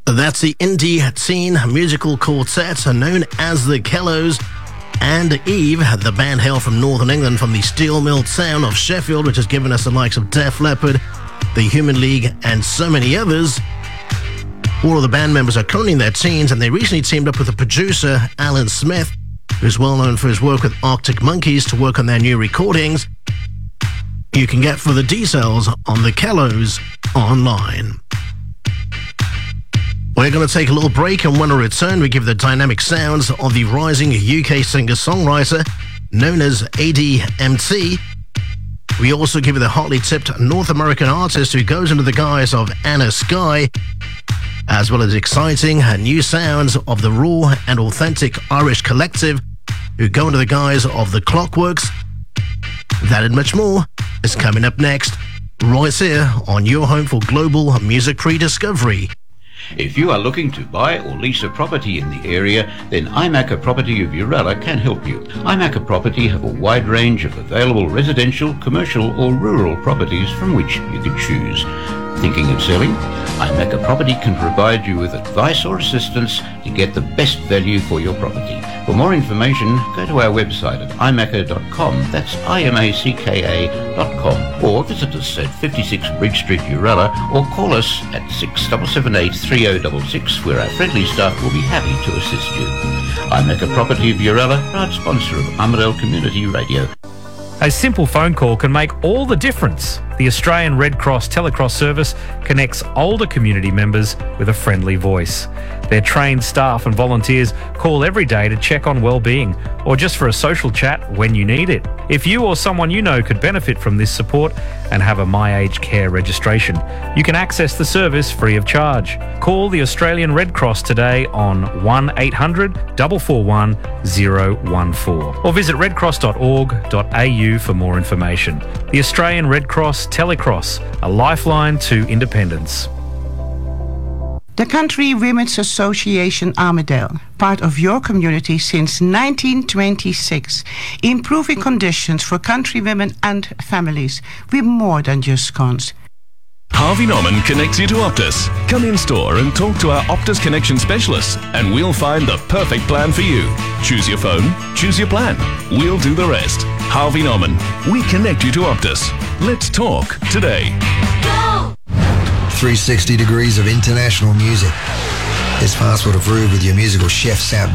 That's the indie teen musical quartet known as the Kellos. And Eve, the band hail from Northern England, from the steel mill town of Sheffield, which has given us the likes of Def Leppard, the Human League, and so many others. All of the band members are currently in their teens, and they recently teamed up with the producer, Alan Smith, who's well known for his work with Arctic Monkeys, to work on their new recordings. You can get further details on the Kellos online. We're going to take a little break, and when we return, we give the dynamic sounds of the rising UK singer-songwriter known as ADMT. We also give you the hotly tipped North American artist who goes under the guise of Anna Sky, as well as exciting new sounds of the raw and authentic Irish collective who go under the guise of the Clockworks. That and much more is coming up next, right here on your home for global music pre-discovery. If you are looking to buy or lease a property in the area, then iMacca Property of Uralla can help you. iMacca Property have a wide range of available residential, commercial or rural properties from which you can choose. Thinking of selling? iMacca Property can provide you with advice or assistance to get the best value for your property. For more information, go to our website at imacca.com, that's imacka.com, or visit us at 56 Bridge Street, Uralla, or call us at 6778-3066, where our friendly staff will be happy to assist you. iMacca Property of Uralla, proud sponsor of Armidale Community Radio. A simple phone call can make all the difference. The Australian Red Cross Telecross service connects older community members with a friendly voice. Their trained staff and volunteers call every day to check on well-being or just for a social chat when you need it. If you or someone you know could benefit from this support and have a My Aged Care registration, you can access the service free of charge. Call the Australian Red Cross today on 1800 441 014 or visit redcross.org.au for more information. The Australian Red Cross Telecross, a lifeline to independence. The Country Women's Association Armidale, part of your community since 1926, improving conditions for country women and families. We're more than just cons. Harvey Norman connects you to Optus. Come in store and talk to our Optus Connection specialists, and we'll find the perfect plan for you. Choose your phone, choose your plan. We'll do the rest. Harvey Norman, we connect you to Optus. Let's talk today. Go! 360 degrees of international music. It's Passport approved with your musical chefs out